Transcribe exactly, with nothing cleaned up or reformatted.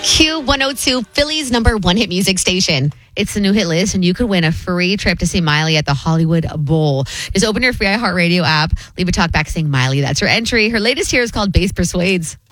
Q one oh two, Philly's number one hit music station. It's the new hit list, and you could win a free trip to see Miley at the Hollywood Bowl. Just open your free iHeartRadio app, leave a talk back saying Miley. That's her entry. Her latest here is called Bass Persuades.